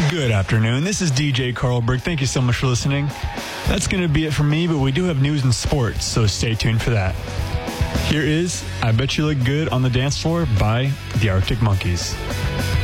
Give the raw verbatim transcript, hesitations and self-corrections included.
Good afternoon. This is D J Carlberg. Thank you so much for listening. That's going to be it for me, but we do have news and sports, so stay tuned for that. Here is I Bet You Look Good on the Dance Floor by the Arctic Monkeys.